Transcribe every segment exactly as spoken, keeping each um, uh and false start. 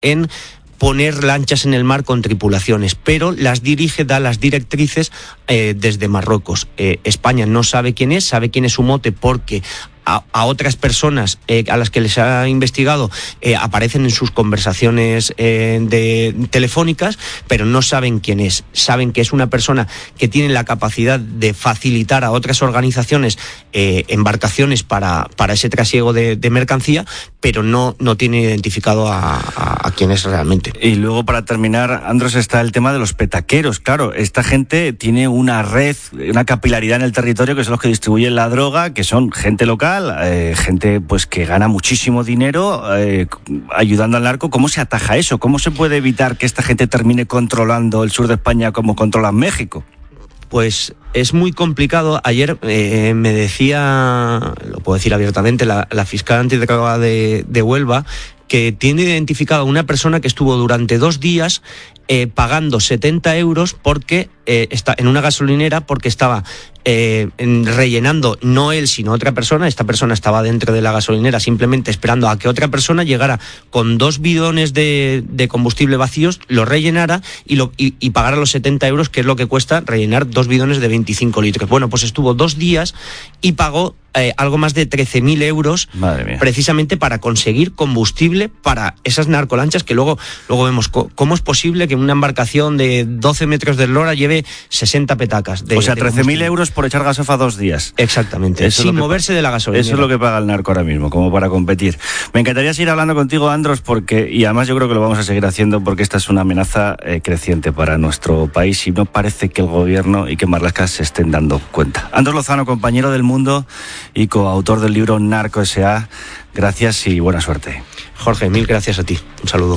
en poner lanchas en el mar con tripulaciones, pero las dirige, da las directrices eh, desde Marruecos. Eh, España no sabe quién es, sabe quién es su mote porque a, a otras personas eh, a las que les ha investigado eh, aparecen en sus conversaciones eh, de, telefónicas, pero no saben quién es. Saben que es una persona que tiene la capacidad de facilitar a otras organizaciones eh, embarcaciones para, para ese trasiego de, de mercancía, pero no, no tiene identificado a, a, a quién es realmente. Y luego, para terminar, Andros, está el tema de los petaqueros. Claro, esta gente tiene una red, una capilaridad en el territorio, que son los que distribuyen la droga, que son gente local, eh, gente pues que gana muchísimo dinero eh, ayudando al narco. ¿Cómo se ataja eso? ¿Cómo se puede evitar que esta gente termine controlando el sur de España como controlan México? Pues es muy complicado. Ayer eh, me decía, lo puedo decir abiertamente, la, la fiscal antidroga de, de Huelva, que tiene identificado a una persona que estuvo durante dos días eh, pagando setenta euros porque eh, está en una gasolinera porque estaba eh, en, rellenando, no él sino otra persona. Esta persona estaba dentro de la gasolinera simplemente esperando a que otra persona llegara con dos bidones de, de combustible vacíos, lo rellenara y, lo, y, y pagara los setenta euros, que es lo que cuesta rellenar dos bidones de veinticinco litros. Bueno, pues estuvo dos días y pagó Eh, algo más de trece mil euros precisamente para conseguir combustible para esas narcolanchas que luego, luego vemos co- cómo es posible que una embarcación de doce metros de eslora lleve sesenta petacas. De, o sea, trece mil euros por echar gasofa dos días. Exactamente, eso sin moverse pa- de la gasolina. Eso es lo que paga el narco ahora mismo, como para competir. Me encantaría seguir hablando contigo, Andros, porque, y además yo creo que lo vamos a seguir haciendo porque esta es una amenaza eh, creciente para nuestro país y no parece que el gobierno y que Marlaska se estén dando cuenta. Andros Lozano, compañero del Mundo y coautor del libro Narco S A, gracias y buena suerte. Jorge, mil gracias a ti. Un saludo.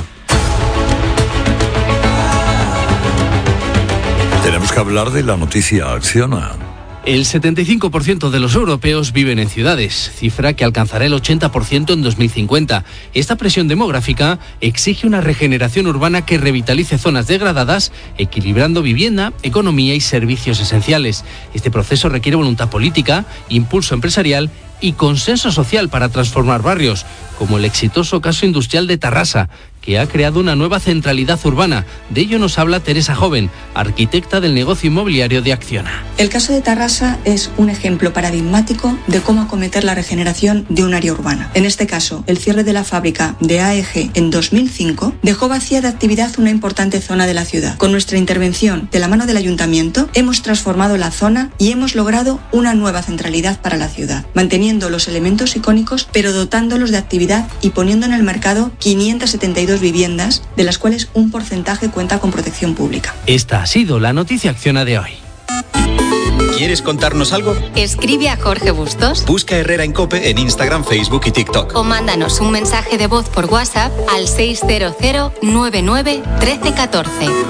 Tenemos que hablar de la noticia Acciona. El setenta y cinco por ciento de los europeos viven en ciudades, cifra que alcanzará el ochenta por ciento en dos mil cincuenta. Esta presión demográfica exige una regeneración urbana que revitalice zonas degradadas, equilibrando vivienda, economía y servicios esenciales. Este proceso requiere voluntad política, impulso empresarial y consenso social para transformar barrios, como el exitoso caso industrial de Tarrasa, que ha creado una nueva centralidad urbana. De ello nos habla Teresa Joven, arquitecta del negocio inmobiliario de Acciona. El caso de Tarrasa es un ejemplo paradigmático de cómo acometer la regeneración de un área urbana. En este caso, el cierre de la fábrica de A E G en dos mil cinco dejó vacía de actividad una importante zona de la ciudad. Con nuestra intervención, de la mano del ayuntamiento, hemos transformado la zona y hemos logrado una nueva centralidad para la ciudad, manteniendo los elementos icónicos, pero dotándolos de actividad y poniendo en el mercado quinientas setenta y dos viviendas, de las cuales un porcentaje cuenta con protección pública. Esta ha sido la noticia Acciona de hoy. ¿Quieres contarnos algo? Escribe a Jorge Bustos. Busca Herrera en COPE en Instagram, Facebook y TikTok. O mándanos un mensaje de voz por WhatsApp al seis cero cero nueve nueve uno tres uno cuatro.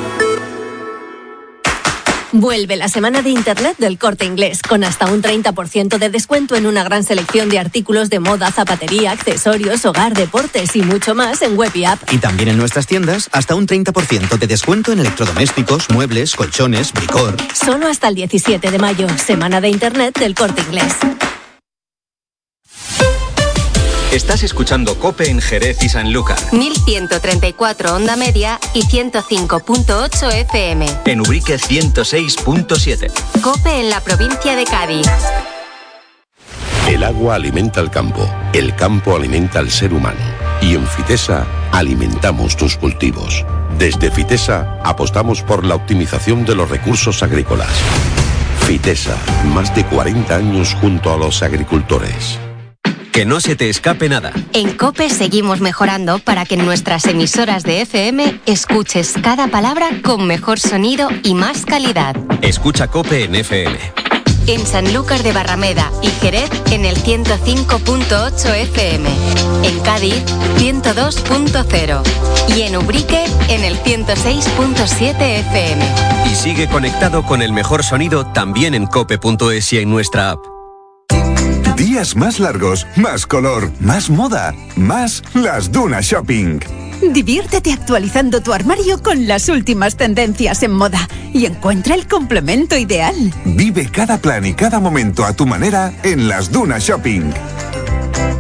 Vuelve la semana de Internet del Corte Inglés, con hasta un treinta por ciento de descuento en una gran selección de artículos de moda, zapatería, accesorios, hogar, deportes y mucho más en web y app. Y también en nuestras tiendas, hasta un treinta por ciento de descuento en electrodomésticos, muebles, colchones, bricor. Solo hasta el diecisiete de mayo, semana de Internet del Corte Inglés. Estás escuchando COPE en Jerez y Sanlúcar. mil ciento treinta y cuatro onda media y ciento cinco punto ocho F M. En Ubrique ciento seis punto siete. COPE en la provincia de Cádiz. El agua alimenta al campo, el campo alimenta al ser humano. Y en Fitesa alimentamos tus cultivos. Desde Fitesa apostamos por la optimización de los recursos agrícolas. Fitesa, más de cuarenta años junto a los agricultores. Que no se te escape nada. En COPE seguimos mejorando para que en nuestras emisoras de F M escuches cada palabra con mejor sonido y más calidad. Escucha COPE en F M. En Sanlúcar de Barrameda y Jerez en el ciento cinco punto ocho F M. En Cádiz, ciento dos punto cero. Y en Ubrique en el ciento seis punto siete F M. Y sigue conectado con el mejor sonido también en cope punto es y en nuestra app. Días más largos, más color, más moda, más Las Dunas Shopping. Diviértete actualizando tu armario con las últimas tendencias en moda y encuentra el complemento ideal. Vive cada plan y cada momento a tu manera en Las Dunas Shopping.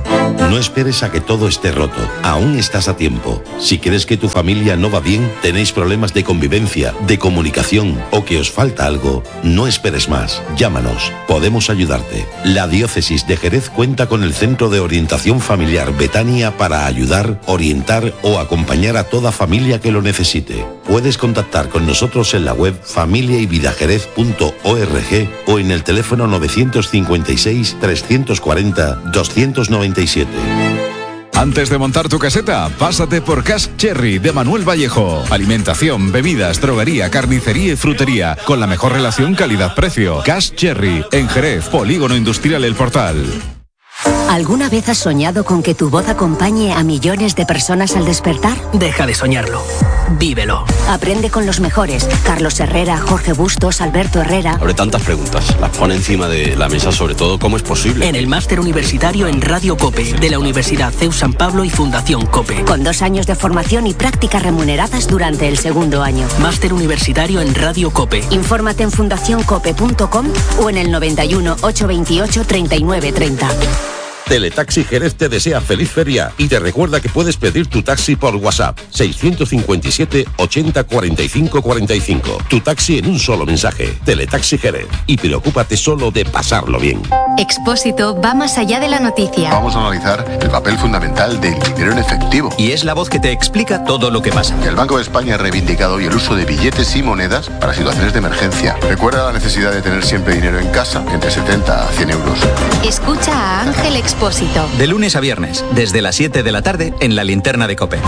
No esperes a que todo esté roto. Aún estás a tiempo. Si crees que tu familia no va bien, tenéis problemas de convivencia, de comunicación o que os falta algo, no esperes más. Llámanos. Podemos ayudarte. La Diócesis de Jerez cuenta con el Centro de Orientación Familiar Betania para ayudar, orientar o acompañar a toda familia que lo necesite. Puedes contactar con nosotros en la web familia y vida jerez punto org o en el teléfono novecientos cincuenta y seis, trescientos cuarenta, doscientos noventa y siete. Antes de montar tu caseta, pásate por Cash Cherry de Manuel Vallejo. Alimentación, bebidas, droguería, carnicería y frutería, con la mejor relación calidad-precio. Cash Cherry, en Jerez, Polígono Industrial El Portal. ¿Alguna vez has soñado con que tu voz acompañe a millones de personas al despertar? Deja de soñarlo. Vívelo. Aprende con los mejores. Carlos Herrera, Jorge Bustos, Alberto Herrera. Abre tantas preguntas. Las pone encima de la mesa, sobre todo, ¿cómo es posible? En el máster universitario en Radio COPE, de la Universidad C E U San Pablo y Fundación COPE. Con dos años de formación y prácticas remuneradas durante el segundo año. Máster universitario en Radio COPE. Infórmate en fundación cope punto com o en el noventa y uno, ochocientos veintiocho, treinta y nueve treinta. Teletaxi Jerez te desea feliz feria y te recuerda que puedes pedir tu taxi por WhatsApp seiscientos cincuenta y siete, ochenta, cuarenta y cinco, cuarenta y cinco. Tu taxi en un solo mensaje. Teletaxi Jerez. Y preocúpate solo de pasarlo bien. Expósito va más allá de la noticia. Vamos a analizar el papel fundamental del dinero en efectivo. Y es la voz que te explica todo lo que pasa. El Banco de España ha reivindicado hoy el uso de billetes y monedas para situaciones de emergencia. Recuerda la necesidad de tener siempre dinero en casa, entre setenta a cien euros. Escucha a Ángel Expósito. De lunes a viernes, desde las siete de la tarde, en la linterna de COPE.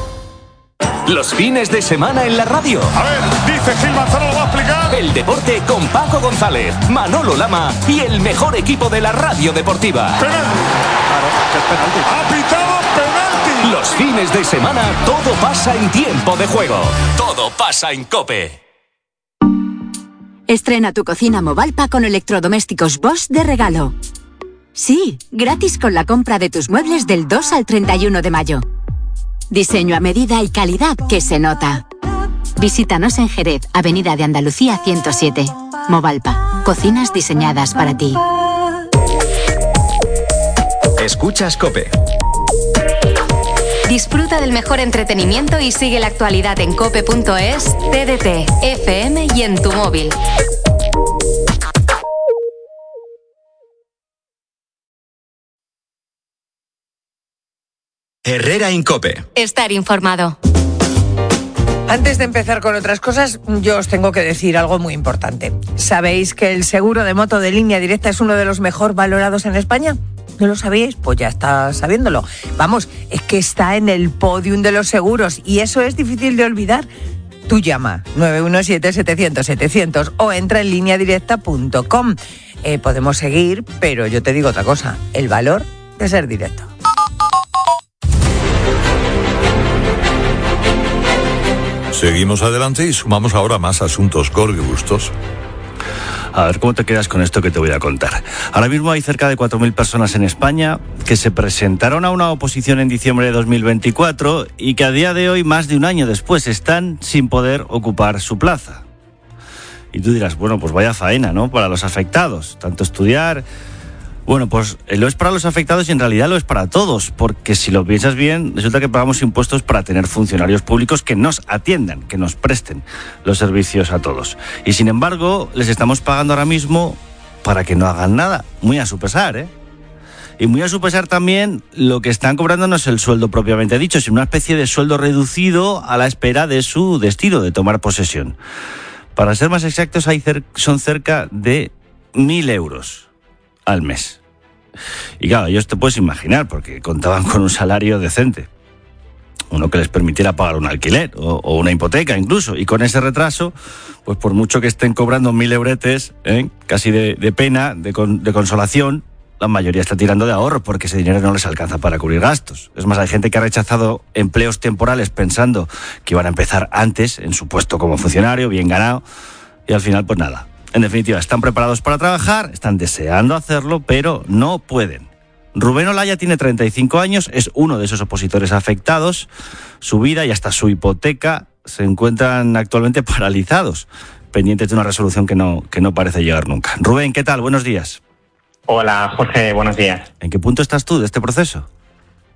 Los fines de semana en la radio. A ver, dice Gil Manzano, lo va a explicar. El deporte con Paco González, Manolo Lama y el mejor equipo de la radio deportiva. Penalti. Claro, que es penalti. Ha pitado penalti. Los fines de semana, todo pasa en tiempo de juego. Todo pasa en COPE. Estrena tu cocina Movalpa con electrodomésticos Bosch de regalo. Sí, gratis con la compra de tus muebles del dos al treinta y uno de mayo. Diseño a medida y calidad que se nota. Visítanos en Jerez, Avenida de Andalucía ciento siete. Movalpa, cocinas diseñadas para ti. Escuchas COPE. Disfruta del mejor entretenimiento y sigue la actualidad en cope punto es, T D T, F M y en tu móvil. Herrera en COPE. Estar informado. Antes de empezar con otras cosas, yo os tengo que decir algo muy importante. ¿Sabéis que el seguro de moto de Línea Directa es uno de los mejor valorados en España? ¿No lo sabíais? Pues ya está sabiéndolo. Vamos, es que está en el podium de los seguros y eso es difícil de olvidar. Tú llama nueve uno siete, setecientos, setecientos o entra en línea directa punto com. Eh, podemos seguir, pero yo te digo otra cosa. El valor de ser directo. Seguimos adelante y sumamos ahora más asuntos. Jorge Bustos. A ver, ¿cómo te quedas con esto que te voy a contar? Ahora mismo hay cerca de cuatro mil personas en España que se presentaron a una oposición en diciembre de dos mil veinticuatro y que a día de hoy, más de un año después, están sin poder ocupar su plaza. Y tú dirás, bueno, pues vaya faena, ¿no? Para los afectados. Tanto estudiar... Bueno, pues lo es para los afectados y en realidad lo es para todos, porque si lo piensas bien, resulta que pagamos impuestos para tener funcionarios públicos que nos atiendan, que nos presten los servicios a todos. Y sin embargo, les estamos pagando ahora mismo para que no hagan nada, muy a su pesar, ¿eh? Y muy a su pesar también, lo que están cobrando no es el sueldo propiamente dicho, sino una especie de sueldo reducido a la espera de su destino, de tomar posesión. Para ser más exactos, hay cer- son cerca de mil euros al mes. Y claro, ellos te puedes imaginar, porque contaban con un salario decente, uno que les permitiera pagar un alquiler o, o una hipoteca incluso, y con ese retraso, pues por mucho que estén cobrando mil euretes, ¿eh? casi de, de pena, de, con, de consolación, la mayoría está tirando de ahorro porque ese dinero no les alcanza para cubrir gastos. Es más, hay gente que ha rechazado empleos temporales pensando que iban a empezar antes en su puesto como funcionario, bien ganado, y al final pues nada. En definitiva, están preparados para trabajar, están deseando hacerlo, pero no pueden. Rubén Olaya tiene treinta y cinco años, es uno de esos opositores afectados. Su vida y hasta su hipoteca se encuentran actualmente paralizados, pendientes de una resolución que no, que no parece llegar nunca. Rubén, ¿qué tal? Buenos días. Hola, Jorge, buenos días. ¿En qué punto estás tú de este proceso?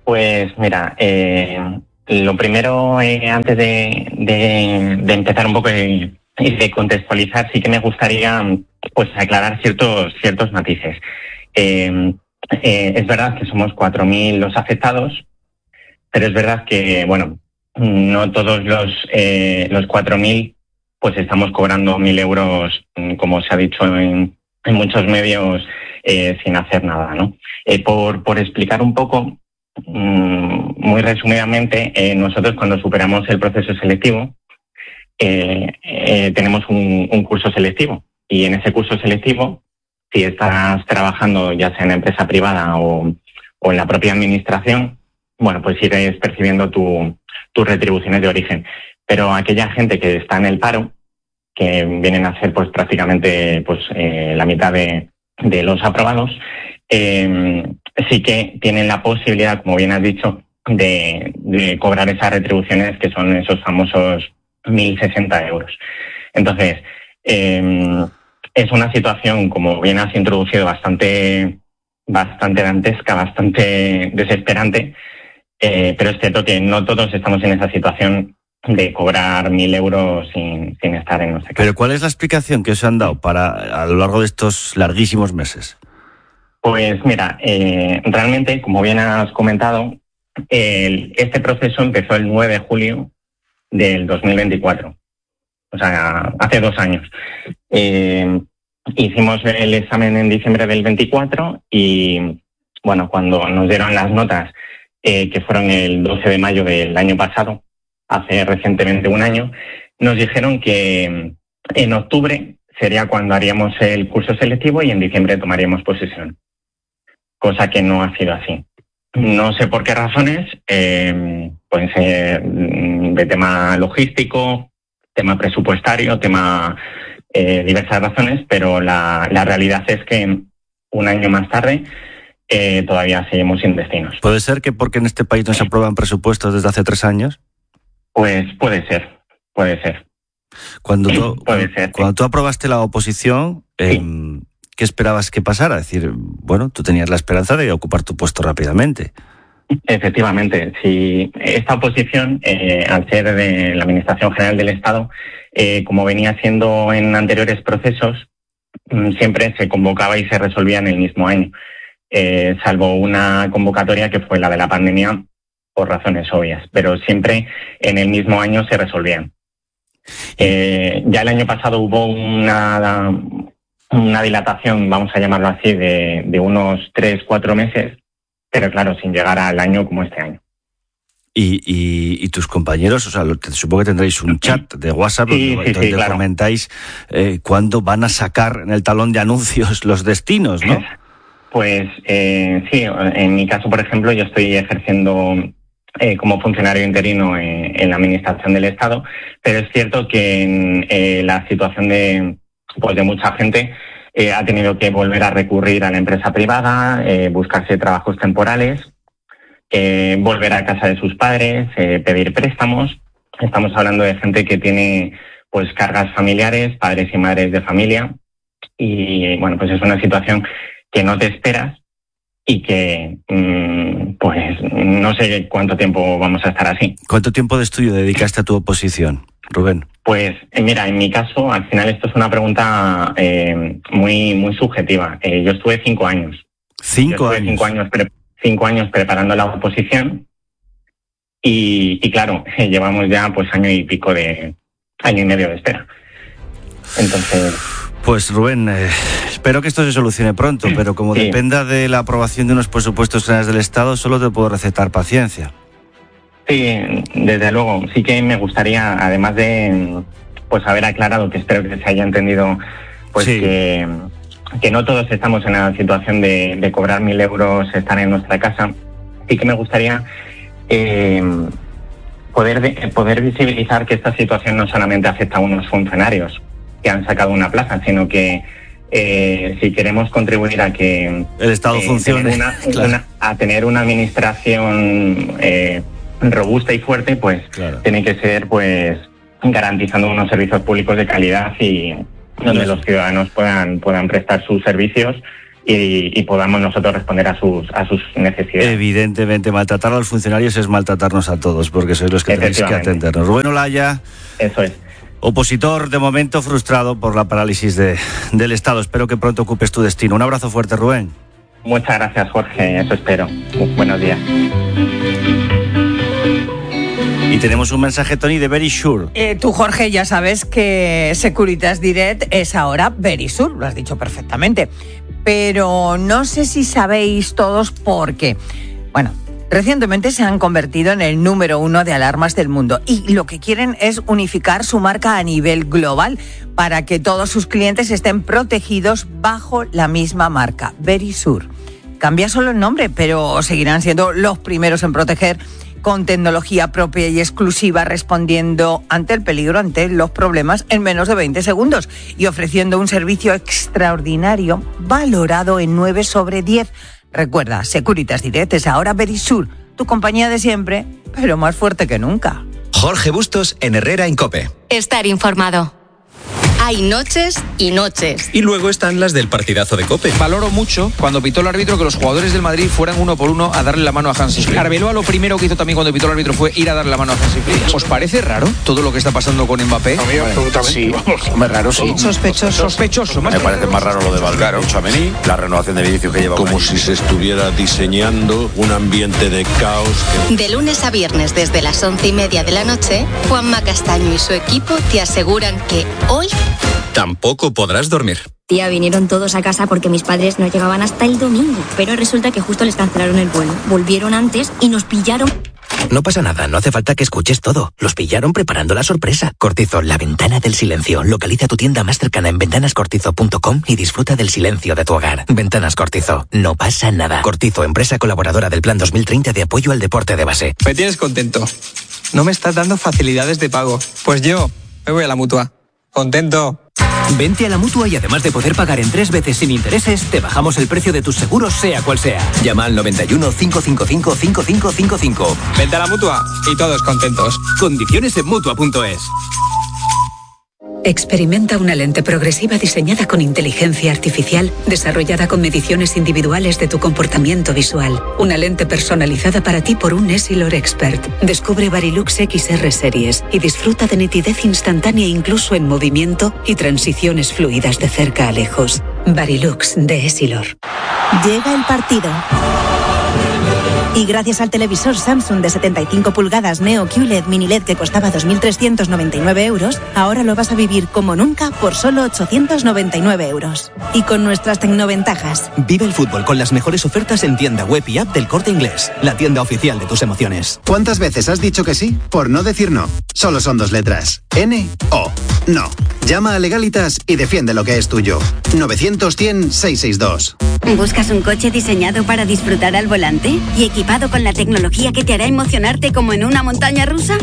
Pues mira, eh, lo primero, eh, antes de, de, de empezar un poco y de, de contextualizar, sí que me gustaría pues aclarar ciertos ciertos matices. Eh, eh, es verdad que somos cuatro mil los afectados, pero es verdad que, bueno, no todos los eh, los cuatro mil pues estamos cobrando mil euros, como se ha dicho en, en muchos medios, eh, sin hacer nada, ¿no? Eh, por, por explicar un poco, muy resumidamente, eh, nosotros cuando superamos el proceso selectivo eh, eh, tenemos un, un curso selectivo, y en ese curso selectivo, si estás trabajando ya sea en empresa privada o, o en la propia administración, bueno, pues irás percibiendo tu, tus retribuciones de origen. Pero aquella gente que está en el paro, que vienen a ser pues prácticamente pues eh, la mitad de, de los aprobados, eh, sí que tienen la posibilidad, como bien has dicho, de, de cobrar esas retribuciones, que son esos famosos mil sesenta euros. Entonces, eh, es una situación, como bien has introducido, bastante, bastante dantesca, bastante desesperante, eh, pero es cierto que no todos estamos en esa situación de cobrar mil euros sin, sin estar en nuestra casa. Pero ¿cuál es la explicación que os han dado para a lo largo de estos larguísimos meses? Pues mira, eh, realmente, como bien has comentado, el, este proceso empezó el nueve de julio del dos mil veinticuatro, o sea, hace dos años. Eh, hicimos el examen en diciembre del veinticuatro y, bueno, cuando nos dieron las notas, eh, que fueron el doce de mayo del año pasado, hace recientemente un año, nos dijeron que en octubre sería cuando haríamos el curso selectivo y en diciembre tomaríamos posesión. Cosa que no ha sido así. No sé por qué razones, eh, pueden ser de tema logístico, tema presupuestario, tema eh, diversas razones, pero la, la realidad es que un año más tarde eh, todavía seguimos sin destinos. ¿Puede ser que porque en este país no se aprueban presupuestos desde hace tres años? Pues puede ser, puede ser. Cuando tú, puede ser, cuando tú aprobaste la oposición, eh, sí. ¿Qué esperabas que pasara? Es decir, bueno, tú tenías la esperanza de ocupar tu puesto rápidamente. Efectivamente, si esta oposición, eh, al ser de la Administración General del Estado, eh, como venía siendo en anteriores procesos, siempre se convocaba y se resolvía en el mismo año, eh, salvo una convocatoria que fue la de la pandemia, por razones obvias, pero siempre en el mismo año se resolvían. Eh, ya el año pasado hubo una, una dilatación, vamos a llamarlo así, de, de unos tres, cuatro meses, pero claro, sin llegar al año como este año. Y, y, y tus compañeros, o sea, supongo que tendréis un chat de WhatsApp sí, donde, sí, donde sí, claro. comentáis eh, cuándo van a sacar en el talón de anuncios los destinos, ¿no? Pues eh, sí, en mi caso, por ejemplo, yo estoy ejerciendo eh, como funcionario interino en, en la Administración del Estado, pero es cierto que en eh, la situación de, pues de mucha gente eh, ha tenido que volver a recurrir a la empresa privada, eh, buscarse trabajos temporales, eh, volver a casa de sus padres, eh, pedir préstamos. Estamos hablando de gente que tiene pues cargas familiares, padres y madres de familia, y bueno, pues es una situación que no te esperas y que mmm, pues no sé cuánto tiempo vamos a estar así. ¿Cuánto tiempo de estudio dedicaste a tu oposición, Rubén? Pues eh, mira, en mi caso, al final esto es una pregunta eh, muy muy subjetiva. Eh, yo estuve cinco años. Cinco yo estuve años. Cinco años, pre- cinco años preparando la oposición y, y claro, llevamos ya pues año y pico de año y medio de espera. Entonces. Pues Rubén, eh, espero que esto se solucione pronto, pero como sí. dependa de la aprobación de unos presupuestos generales del Estado, solo te puedo recetar paciencia. Sí, desde luego. Sí que me gustaría, además de pues haber aclarado, que espero que se haya entendido, pues sí. que, que no todos estamos en la situación de, de cobrar mil euros, estar en nuestra casa. Sí que me gustaría eh, poder, de, poder visibilizar que esta situación no solamente afecta a unos funcionarios que han sacado una plaza, sino que eh, si queremos contribuir a que el Estado eh, funcione, tener una, claro. una, a tener una administración eh, robusta y fuerte, pues claro. tiene que ser pues garantizando unos servicios públicos de calidad y donde los ciudadanos puedan puedan prestar sus servicios y, y podamos nosotros responder a sus a sus necesidades. Evidentemente, maltratar a los funcionarios es maltratarnos a todos, porque sois los que tenéis que atendernos. Rubén Olaya. Eso es. Opositor, de momento frustrado por la parálisis de, del Estado. Espero que pronto ocupes tu destino. Un abrazo fuerte, Rubén. Muchas gracias, Jorge. Eso espero. Buenos días. Y tenemos un mensaje, Tony, de Verisure. Eh, tú, Jorge, ya sabes que Securitas Direct es ahora Verisure, lo has dicho perfectamente. Pero no sé si sabéis todos por qué. Bueno, recientemente se han convertido en el número uno de alarmas del mundo y lo que quieren es unificar su marca a nivel global para que todos sus clientes estén protegidos bajo la misma marca, Verisure. Cambia solo el nombre, pero seguirán siendo los primeros en proteger con tecnología propia y exclusiva, respondiendo ante el peligro, ante los problemas en menos de veinte segundos y ofreciendo un servicio extraordinario valorado en nueve sobre diez. Recuerda, Securitas Direct es ahora Verisure, tu compañía de siempre, pero más fuerte que nunca. Jorge Bustos en Herrera en COPE. Estar informado. Hay noches y noches. Y luego están las del partidazo de COPE. Valoro mucho cuando pitó el árbitro que los jugadores del Madrid fueran uno por uno a darle la mano a Hansi Flick. Arbeloa lo primero que hizo también cuando pitó el árbitro fue ir a darle la mano a Hansi Flick. ¿Os parece raro todo lo que está pasando con Mbappé? A mí absolutamente. Sí, hombre, raro sí. Sospechoso. Sospechoso. Me parece más raro lo de Valgaro, Tchouaméni, la renovación de Vinicius que lleva como si se estuviera diseñando un ambiente de caos. Que... De lunes a viernes desde las once y media de la noche, Juanma Castaño y su equipo te aseguran que hoy tampoco podrás dormir. Tía, vinieron todos a casa porque mis padres no llegaban hasta el domingo, pero resulta que justo les cancelaron el vuelo. Volvieron antes y nos pillaron. No pasa nada, no hace falta que escuches todo. Los pillaron preparando la sorpresa. Cortizo, la ventana del silencio. Localiza tu tienda más cercana en ventanas cortizo punto com y disfruta del silencio de tu hogar. Ventanas Cortizo, no pasa nada. Cortizo, empresa colaboradora del Plan dos mil treinta de apoyo al deporte de base. Me tienes contento. No me estás dando facilidades de pago. Pues yo me voy a la Mutua. Contento. Vente a la Mutua y además de poder pagar en tres veces sin intereses, te bajamos el precio de tus seguros sea cual sea. Llama al noventa y uno, cinco cinco cinco, cinco cinco cinco cinco. Vente a la Mutua y todos contentos. Condiciones en Mutua punto es. Experimenta una lente progresiva diseñada con inteligencia artificial, desarrollada con mediciones individuales de tu comportamiento visual. Una lente personalizada para ti por un Essilor Expert. Descubre Varilux X R Series y disfruta de nitidez instantánea incluso en movimiento y transiciones fluidas de cerca a lejos. Varilux de Essilor. Llega el partido. Y gracias al televisor Samsung de setenta y cinco pulgadas Neo Q L E D Mini L E D que costaba dos mil trescientos noventa y nueve euros, ahora lo vas a vivir como nunca por solo ochocientos noventa y nueve euros. Y con nuestras tecnoventajas. Vive el fútbol con las mejores ofertas en tienda web y app del Corte Inglés, la tienda oficial de tus emociones. ¿Cuántas veces has dicho que sí por no decir no? Solo son dos letras. N O. No. Llama a Legalitas y defiende lo que es tuyo. novecientos, cien, seiscientos sesenta y dos. ¿Buscas un coche diseñado para disfrutar al volante y equipado con la tecnología que te hará emocionarte como en una montaña rusa?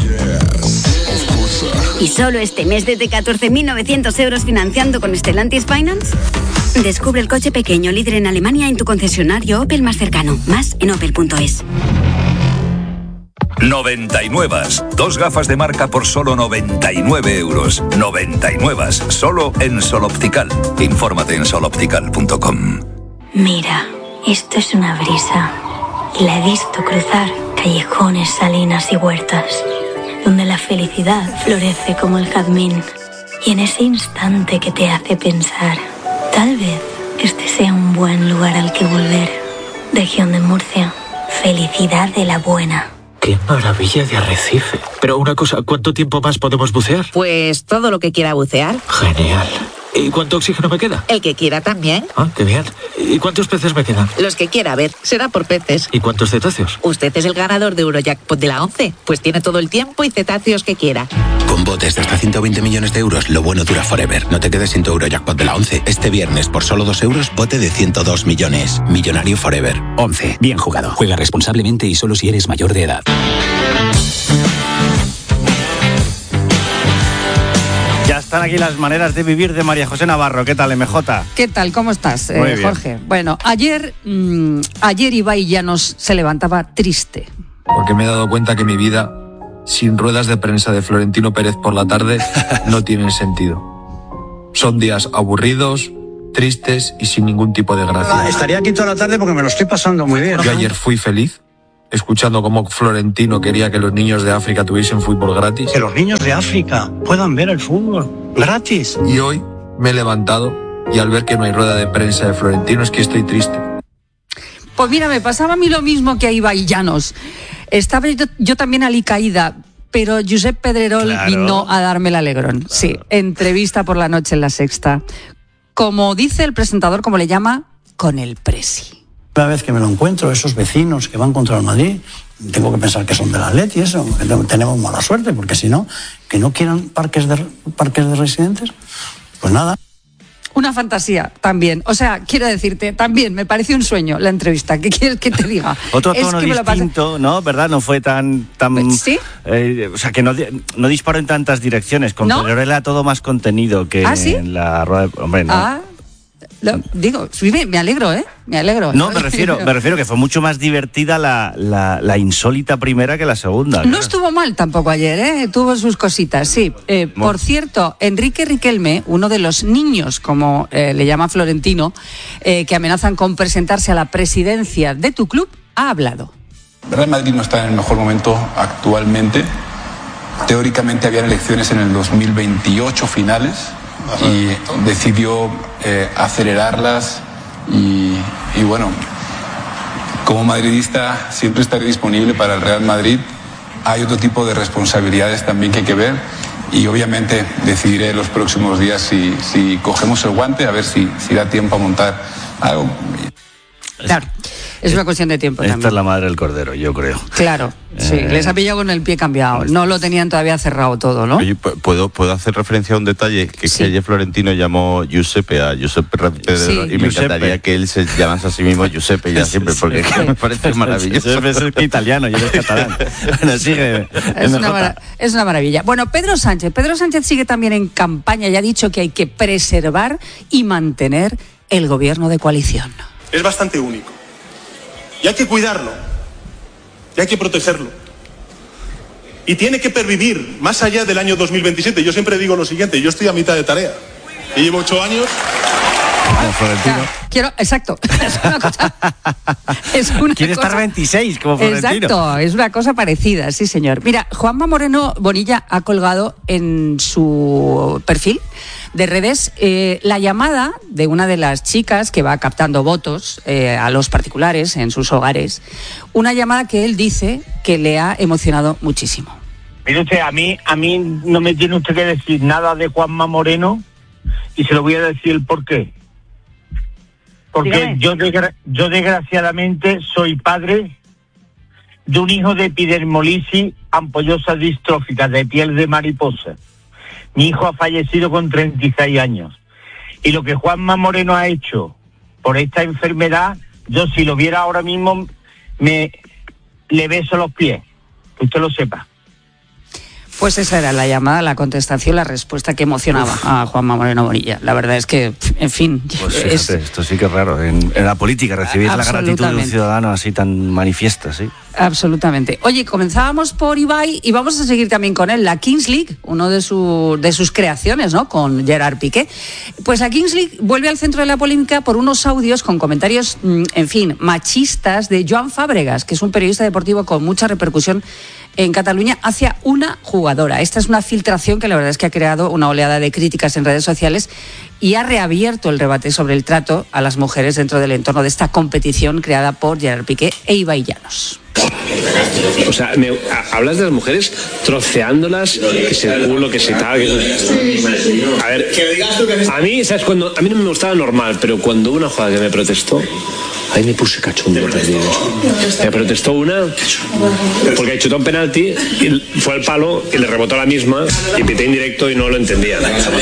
¿Y solo este mes desde catorce mil novecientos euros financiando con Stellantis Finance? Descubre el coche pequeño líder en Alemania en tu concesionario Opel más cercano. Más en opel punto es. noventa y nueve. Dos gafas de marca por solo noventa y nueve euros. noventa y nueve. Solo en Sol Optical. Infórmate en sol optical punto com. Mira, esto es una brisa. Y la he visto cruzar callejones, salinas y huertas, donde la felicidad florece como el jazmín. Y en ese instante que te hace pensar, tal vez este sea un buen lugar al que volver. Región de Murcia. Felicidad de la buena. ¡Qué maravilla de arrecife! Pero una cosa, ¿cuánto tiempo más podemos bucear? Pues todo lo que quiera bucear. Genial. ¿Y cuánto oxígeno me queda? El que quiera también. Ah, qué bien. ¿Y cuántos peces me quedan? Los que quiera, a ver, será por peces. ¿Y cuántos cetáceos? Usted es el ganador de Eurojackpot de la once, pues tiene todo el tiempo y cetáceos que quiera. Con botes de hasta ciento veinte millones de euros, lo bueno dura forever. No te quedes sin tu Eurojackpot de la once. Este viernes, por solo dos euros, bote de ciento dos millones. Millonario forever. once. Bien jugado. Juega responsablemente y solo si eres mayor de edad. Ya están aquí las maneras de vivir de María José Navarro. ¿Qué tal, M J? ¿Qué tal? ¿Cómo estás, Muy eh, bien. Jorge? Bueno, ayer, mmm, ayer Ibai Llanos se levantaba triste. Porque me he dado cuenta que mi vida, sin ruedas de prensa de Florentino Pérez por la tarde, no tiene sentido. Son días aburridos, tristes y sin ningún tipo de gracia. Estaría aquí toda la tarde porque me lo estoy pasando muy bien. Yo ayer fui feliz, escuchando cómo Florentino quería que los niños de África tuviesen fútbol gratis. Que los niños de África puedan ver el fútbol gratis. Y hoy me he levantado y al ver que no hay rueda de prensa de Florentino es que estoy triste. Pues mira, me pasaba a mí lo mismo que a Ibai Llanos. Estaba yo, yo también alicaída, pero Josep Pedrerol Claro. vino a darme el alegrón. Claro. Sí, entrevista por la noche en La Sexta. Como dice el presentador, como le llama, con el presi. Cada vez que me lo encuentro, esos vecinos que van contra el Madrid, tengo que pensar que son del Atleti y eso, que tenemos mala suerte, porque si no, que no quieran parques de, parques de residentes, pues nada. Una fantasía también. O sea, quiero decirte, también me pareció un sueño la entrevista. ¿Qué quieres que te diga? Otro Es tono que me lo distinto, ¿no? ¿Verdad? No fue tan... tan ¿Sí? eh, o sea, que no, no disparó en tantas direcciones. Con ¿No? Pedrerol era todo más contenido que ¿Ah, sí? en la rueda de... Hombre, no. Ah, lo, digo, sí, me, me alegro, ¿eh? Me alegro. No, me refiero, me refiero que fue mucho más divertida la, la, la insólita primera que la segunda. No claro. estuvo mal tampoco ayer, ¿eh? Tuvo sus cositas, sí. Eh, por cierto, Enrique Riquelme, uno de los niños, como eh, le llama Florentino, eh, que amenazan con presentarse a la presidencia de tu club, ha hablado. El Real Madrid no está en el mejor momento actualmente. Teóricamente habían elecciones en el dos mil veintiocho finales y decidió eh, acelerarlas y, y bueno, como madridista siempre estaré disponible para el Real Madrid. Hay otro tipo de responsabilidades también que hay que ver y obviamente decidiré en los próximos días si, si cogemos el guante, a ver si, si da tiempo a montar algo. Claro, es una cuestión de tiempo Esta también. es la madre del cordero, yo creo. Claro, sí, Eh. les ha pillado con el pie cambiado. No lo tenían todavía cerrado todo, ¿no? Oye, ¿puedo, ¿puedo hacer referencia a un detalle? Que es Sí. que ayer Florentino llamó Giuseppe a Giuseppe Pedrerol Sí. y me Giuseppe. encantaría que él se llamase a sí mismo Giuseppe ya siempre, porque Sí. me parece maravilloso. Giuseppe es que italiano, yo eres catalán. Bueno, sigue. Es M una, J. mara- es una maravilla. Bueno, Pedro Sánchez. Pedro Sánchez sigue también en campaña y ha dicho que hay que preservar y mantener el gobierno de coalición. Es bastante único. Y hay que cuidarlo. Y hay que protegerlo. Y tiene que pervivir más allá del año dos mil veintisiete. Yo siempre digo lo siguiente, yo estoy a mitad de tarea. Y llevo ocho años... Como Florentino. Quiero, exacto. Es una cosa. Es una Quiere cosa- estar veintiséis, como Florentino. Exacto, es una cosa parecida, sí, señor. Mira, Juanma Moreno Bonilla ha colgado en su perfil de redes eh, la llamada de una de las chicas que va captando votos eh, a los particulares en sus hogares. Una llamada que él dice que le ha emocionado muchísimo. Mire usted, a mí, a mí no me tiene usted que decir nada de Juanma Moreno y se lo voy a decir el por qué. Porque yo, desgra- yo desgraciadamente soy padre de un hijo de epidermolisis ampollosa distrófica de piel de mariposa. Mi hijo ha fallecido con treinta y seis años. Y lo que Juanma Moreno ha hecho por esta enfermedad, yo si lo viera ahora mismo, me le beso los pies. Que usted lo sepa. Pues esa era la llamada, la contestación, la respuesta que emocionaba a Juanma Moreno Bonilla. La verdad es que, en fin, Pues fíjate, es esto sí que es raro. En, en la política, recibir la gratitud de un Absolutamente. ciudadano así tan manifiesta, ¿sí? absolutamente. Oye, comenzábamos por Ibai y vamos a seguir también con él. La Kings League, uno de, su, de sus creaciones, ¿no? Con Gerard Piqué. Pues la Kings League vuelve al centro de la polémica por unos audios con comentarios, mm, en fin, machistas de Joan Fábregas, que es un periodista deportivo con mucha repercusión en Cataluña, hacia una jugadora. Esta es una filtración que la verdad es que ha creado una oleada de críticas en redes sociales y ha reabierto el debate sobre el trato a las mujeres dentro del entorno de esta competición creada por Gerard Piqué e Ibai Llanos. O sea, me, a- hablas de las mujeres troceándolas, que se el culo, que se tal. Que, a ver, a mí, ¿sabes? Cuando, a mí no me gustaba normal, pero cuando hubo una jugada que me protestó, ahí me puse cachondo perdido. Me protestó una porque chutó un penalti y fue al palo y le rebotó a la misma y pité en directo y no lo entendía.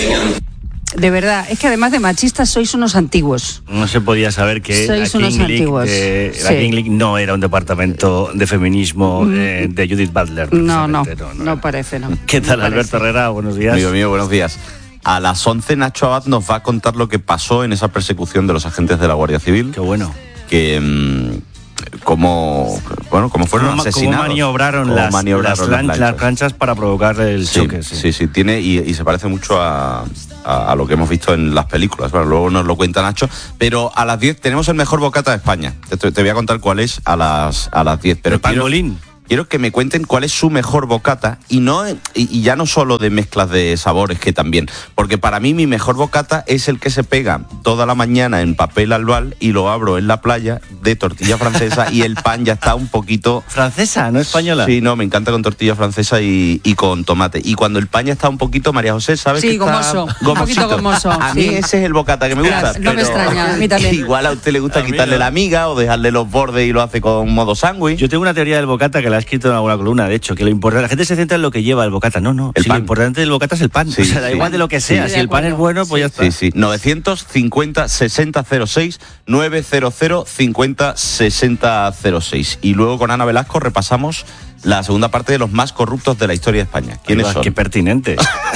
De verdad, es que además de machistas sois unos antiguos. No se podía saber que Sois la unos King, League, antiguos. de- la Sí. King League no era un departamento de feminismo eh, de Judith Butler. No, no, precisamente, no, parece, no. ¿Qué tal, No Alberto Herrera? Buenos días. Amigo mío, buenos días. A las once Nacho Abad nos va a contar lo que pasó en esa persecución de los agentes de la Guardia Civil. Qué bueno. Que, mmm, cómo, bueno, cómo fueron ¿Cómo, asesinados. Cómo maniobraron, cómo las, maniobraron las, las, las planchas para provocar el sí, choque. Sí, sí, sí, tiene y, y se parece mucho a, a, a lo que hemos visto en las películas. Bueno, luego nos lo cuenta Nacho. Pero a las diez tenemos el mejor bocata de España. Te, te voy a contar cuál es a las a las diez. Pero el pangolín. Quiero que me cuenten cuál es su mejor bocata y no y, y ya no solo de mezclas de sabores, que también, porque para mí mi mejor bocata es el que se pega toda la mañana en papel albal y lo abro en la playa de tortilla francesa y el pan ya está un poquito... ¿Francesa, no española? Sí, no, me encanta con tortilla francesa y, y con tomate. Y cuando el pan ya está un poquito, María José, ¿sabes? Sí, que gomoso, está un poquito gomoso. A sí. mí ese es el bocata que me gusta. No me extraña, a mí también. Igual a usted le gusta A mí quitarle no. la miga o dejarle los bordes y lo hace con modo sándwich. Yo tengo una teoría del bocata que la he escrito en alguna columna, de hecho, que lo importante, la gente se centra en lo que lleva el bocata. No, no, El si pan. lo importante del bocata es el pan. Sí, o sea, da sí. igual de lo que sea. Sí, si el pan es bueno, pues ya está. Sí, sí. novecientos cincuenta sesenta cero seis novecientos cincuenta sesenta cero seis. Y luego con Ana Velasco repasamos la segunda parte de los más corruptos de la historia de España. ¿Quiénes Ay, va, son? Qué pertinente.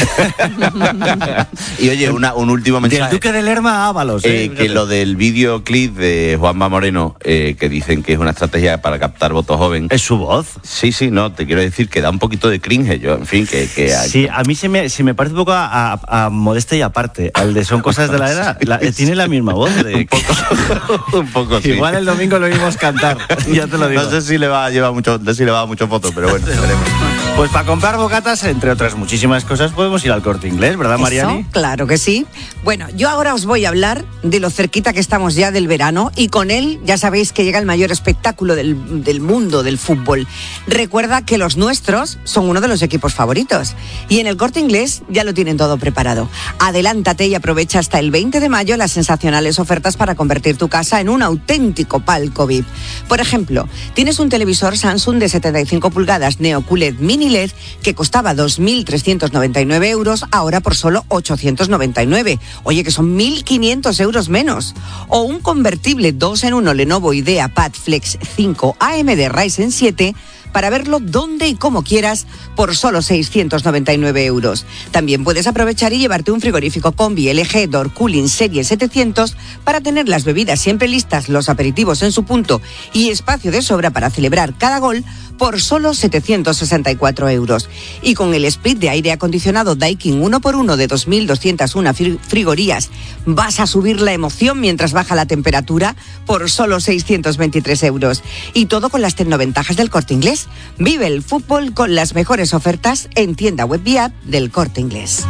Y oye, una, un último mensaje. Del Duque de Lerma a Ábalos. Eh, Eh, que lo del videoclip de Juanma Moreno, eh, que dicen que es una estrategia para captar voto joven. ¿Es su voz? Sí, sí, no, te quiero decir que da un poquito de cringe. Yo, en fin, que... que hay- Sí, a mí se me, se me parece un poco a, a, a Modesta y Aparte, al de Son Cosas de la Edad. La- eh, tiene la misma voz. De, un poco, un poco sí. Igual el domingo lo oímos cantar, ya te lo digo. No sé si le va a llevar mucho, no sé si le va a dar mucho foto, pero bueno, veremos. Pues para comprar bocatas, entre otras muchísimas cosas, podemos ir al Corte Inglés, ¿verdad, Mariani? Eso, claro que sí. Bueno, yo ahora os voy a hablar de lo cerquita que estamos ya del verano y con él ya sabéis que llega el mayor espectáculo del, del mundo del fútbol. Recuerda que los nuestros son uno de los equipos favoritos y en el Corte Inglés ya lo tienen todo preparado. Adelántate y aprovecha hasta el veinte de mayo las sensacionales ofertas para convertir tu casa en un auténtico palco V I P. Por ejemplo, tienes un televisor Samsung de setenta y cinco pulgadas Neo Q L E D Mini L E D que costaba dos mil trescientos noventa y nueve euros, ahora por solo ochocientos noventa y nueve. Oye, que son mil quinientos euros menos. O un convertible dos en uno Lenovo IdeaPad Flex cinco A M D Ryzen siete para verlo donde y como quieras por solo seiscientos noventa y nueve euros. También puedes aprovechar y llevarte un frigorífico combi L G Door Cooling Serie setecientos para tener las bebidas siempre listas, los aperitivos en su punto y espacio de sobra para celebrar cada gol por solo setecientos sesenta y cuatro euros. Y con el split de aire acondicionado Daikin uno por uno de dos mil doscientas uno frigorías, vas a subir la emoción mientras baja la temperatura por solo seiscientos veintitrés euros. Y todo con las tecnoventajas del Corte Inglés. Vive el fútbol con las mejores ofertas en tienda web y app del Corte Inglés.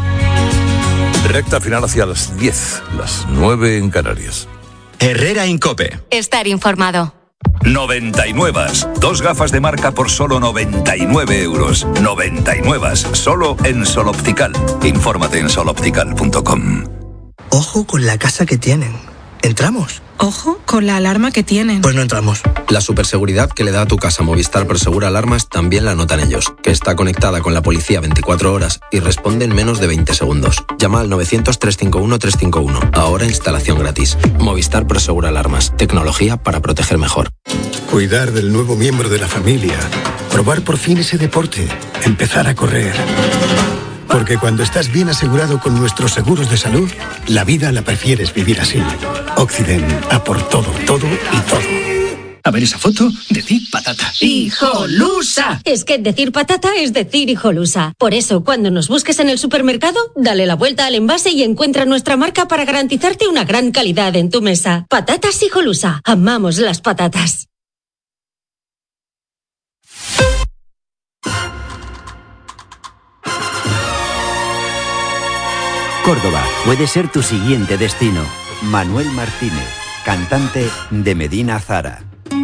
Recta final hacia las diez, las nueve en Canarias. Herrera Incope. Estar informado. noventa y nueve. Dos gafas de marca por solo noventa y nueve euros. noventa y nueve. Solo en Sol Optical. Infórmate en sol optical punto com. Ojo con la casa que tienen. ¿Entramos? Ojo con la alarma que tienen. Pues no entramos. La superseguridad que le da a tu casa Movistar Prosegura Alarmas también la notan ellos, que está conectada con la policía veinticuatro horas y responde en menos de veinte segundos. Llama al novecientos, trescientos cincuenta y uno, trescientos cincuenta y uno. Ahora instalación gratis. Movistar Prosegura Alarmas. Tecnología para proteger mejor. Cuidar del nuevo miembro de la familia. Probar por fin ese deporte. Empezar a correr. Porque cuando estás bien asegurado con nuestros seguros de salud, la vida la prefieres vivir así. Occident, a por todo, todo y todo. A ver esa foto, decir patata. ¡Hijolusa! Es que decir patata es decir hijolusa. Por eso, cuando nos busques en el supermercado, dale la vuelta al envase y encuentra nuestra marca para garantizarte una gran calidad en tu mesa. Patatas Hijolusa. Amamos las patatas. Córdoba puede ser tu siguiente destino. Manuel Martínez, cantante de Medina Zara.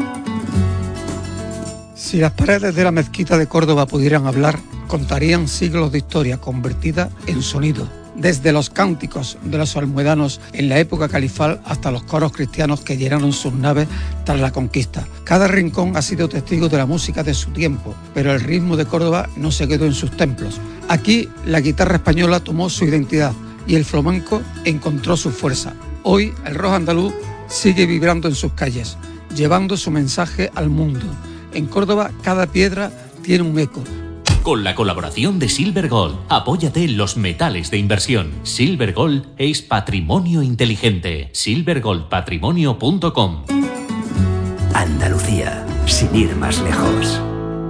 Si las paredes de la mezquita de Córdoba pudieran hablar, contarían siglos de historia convertida en sonido. Desde los cánticos de los almoedanos en la época califal hasta los coros cristianos que llenaron sus naves tras la conquista. Cada rincón ha sido testigo de la música de su tiempo, pero el ritmo de Córdoba no se quedó en sus templos. Aquí la guitarra española tomó su identidad y el flamenco encontró su fuerza. Hoy el rock andaluz sigue vibrando en sus calles, llevando su mensaje al mundo. En Córdoba cada piedra tiene un eco. Con la colaboración de Silver Gold, apóyate en los metales de inversión. Silver Gold es patrimonio inteligente. silver gold patrimonio punto com. Andalucía, sin ir más lejos.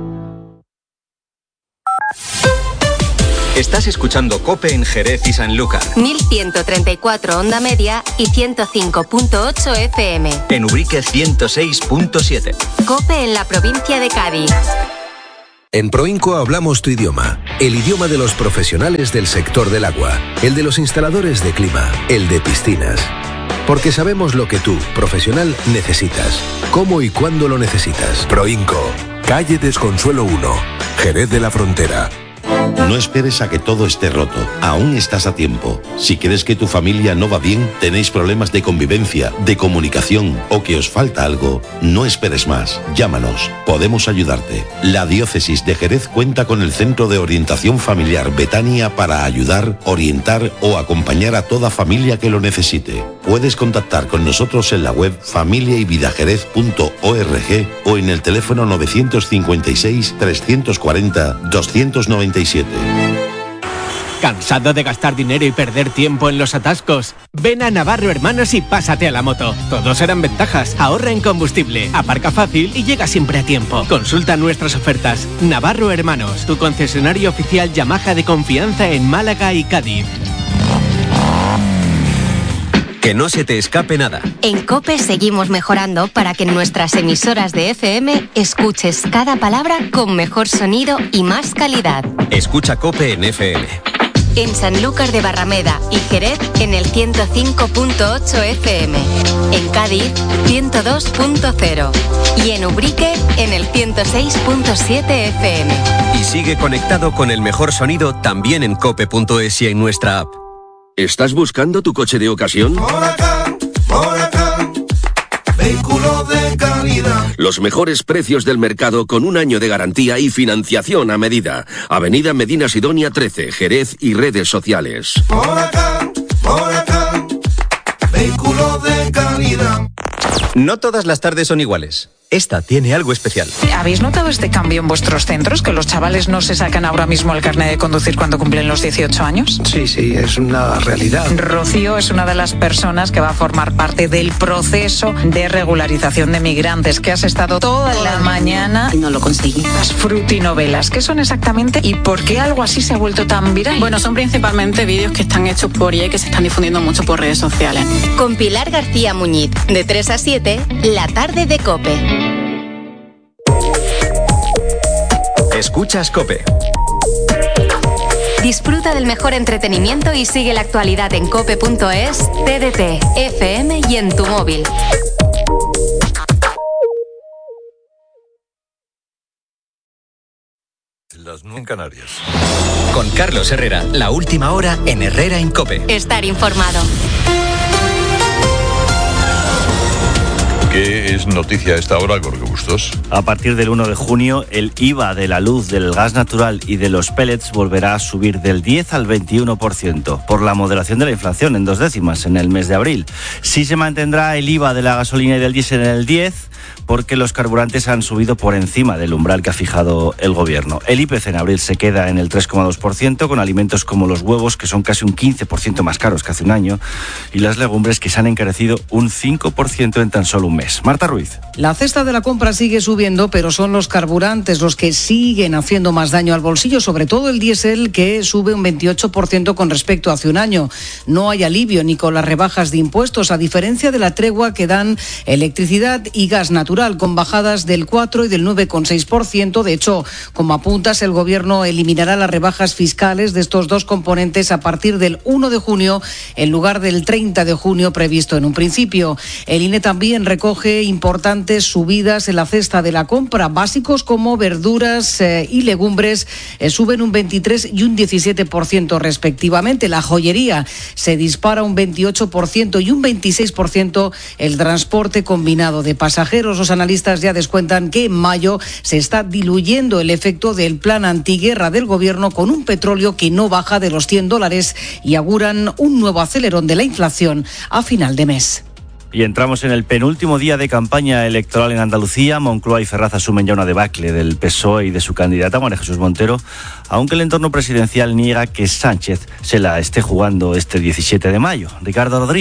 Estás escuchando COPE en Jerez y Sanlúcar. mil ciento treinta y cuatro onda media y ciento cinco punto ocho F M. En Ubrique ciento seis punto siete. COPE en la provincia de Cádiz. En Proinco hablamos tu idioma, el idioma de los profesionales del sector del agua, el de los instaladores de clima, el de piscinas. Porque sabemos lo que tú, profesional, necesitas, cómo y cuándo lo necesitas. Proinco, calle Desconsuelo uno, Jerez de la Frontera. No esperes a que todo esté roto. Aún estás a tiempo. Si crees que tu familia no va bien, tenéis problemas de convivencia, de comunicación o que os falta algo, no esperes más. Llámanos. Podemos ayudarte. La Diócesis de Jerez cuenta con el Centro de Orientación Familiar Betania para ayudar, orientar o acompañar a toda familia que lo necesite. Puedes contactar con nosotros en la web familia y vida jerez punto org o en el teléfono novecientos cincuenta y seis, trescientos cuarenta, doscientos noventa y siete. ¿Cansado de gastar dinero y perder tiempo en los atascos? Ven a Navarro Hermanos y pásate a la moto. Todos serán ventajas. Ahorra en combustible, aparca fácil y llega siempre a tiempo. Consulta nuestras ofertas. Navarro Hermanos, tu concesionario oficial Yamaha de confianza en Málaga y Cádiz. Que no se te escape nada. En COPE seguimos mejorando para que en nuestras emisoras de F M escuches cada palabra con mejor sonido y más calidad. Escucha COPE en F M. En Sanlúcar de Barrameda y Jerez en el ciento cinco punto ocho F M. En Cádiz, ciento dos punto cero. Y en Ubrique en el ciento seis punto siete F M. Y sigue conectado con el mejor sonido también en cope punto es y en nuestra app. ¿Estás buscando tu coche de ocasión? Huracán, Huracán, vehículo de calidad. Los mejores precios del mercado con un año de garantía y financiación a medida. Avenida Medina Sidonia trece, Jerez y redes sociales. Huracán, Huracán, vehículo de calidad. No todas las tardes son iguales. Esta tiene algo especial. ¿Habéis notado este cambio en vuestros centros? ¿Que los chavales no se sacan ahora mismo el carnet de conducir cuando cumplen los dieciocho años? Sí, sí, es una realidad. Rocío es una de las personas que va a formar parte del proceso de regularización de migrantes, que has estado toda la mañana... Y no lo conseguí. Las frutinovelas, ¿qué son exactamente y por qué algo así se ha vuelto tan viral? Bueno, son principalmente vídeos que están hechos por I A y que se están difundiendo mucho por redes sociales. Con Pilar García Muñiz, de tres a siete, la tarde de COPE. Escuchas COPE. Disfruta del mejor entretenimiento y sigue la actualidad en cope punto es, T D T, F M y en tu móvil. Las nueve en Canarias. Con Carlos Herrera, la última hora en Herrera en COPE. Estar informado. ¿Qué es noticia a esta hora, Jorge Bustos? A partir del uno de junio, el I V A de la luz, del gas natural y de los pellets volverá a subir del diez al veintiuno por ciento, por la moderación de la inflación en dos décimas en el mes de abril. Sí se mantendrá el I V A de la gasolina y del diésel en el diez por ciento, porque los carburantes han subido por encima del umbral que ha fijado el gobierno. El I P C en abril se queda en el tres coma dos por ciento, con alimentos como los huevos, que son casi un quince por ciento más caros que hace un año, y las legumbres, que se han encarecido un cinco por ciento en tan solo un mes. Marta Ruiz. La cesta de la compra sigue subiendo, pero son los carburantes los que siguen haciendo más daño al bolsillo, sobre todo el diésel, que sube un veintiocho por ciento con respecto a hace un año. No hay alivio ni con las rebajas de impuestos, a diferencia de la tregua que dan electricidad y gas natural, con bajadas del cuatro y del nueve coma seis por ciento. De hecho, como apuntas, el gobierno eliminará las rebajas fiscales de estos dos componentes a partir del uno de junio, en lugar del treinta de junio previsto en un principio. El I N E también recoge importantes subidas en la cesta de la compra. Básicos como verduras eh, y legumbres eh, suben un veintitrés y un diecisiete por ciento respectivamente. La joyería se dispara un veintiocho por ciento y un veintiséis por ciento el transporte combinado de pasajeros. Los analistas ya descuentan que en mayo se está diluyendo el efecto del plan antiguerra del gobierno, con un petróleo que no baja de los cien dólares, y auguran un nuevo acelerón de la inflación a final de mes. Y entramos en el penúltimo día de campaña electoral en Andalucía. Moncloa y Ferraz asumen ya una debacle del P S O E y de su candidata María Jesús Montero, aunque el entorno presidencial niega que Sánchez se la esté jugando este diecisiete de mayo. Ricardo Rodríguez.